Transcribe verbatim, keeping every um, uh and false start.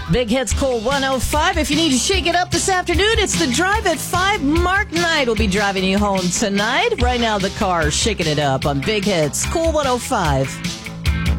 Big Hits Cool one oh five. If you need to shake it up this afternoon, it's the Drive at five. Mark Knight will be driving you home tonight. Right now, the car shaking it up on Big Hits Cool one oh five.